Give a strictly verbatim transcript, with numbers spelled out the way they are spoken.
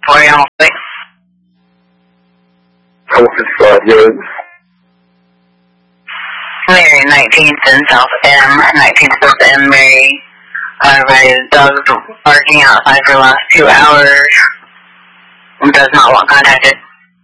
Sorry, I'm away. Oceanside Road. Mary nineteenth and South M, nineteenth South M, Mary. Uh, my dog's barking outside for the last two hours. Does not want contacted.